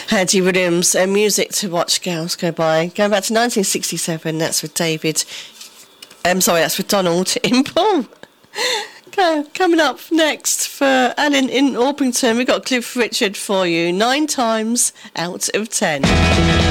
Andy Williams, music to watch girls go by. Going back to 1967, that's with David. That's with Donald in Paul. Coming up next for Alan in Orpington, we've got Cliff Richard for you. 9 times out of 10.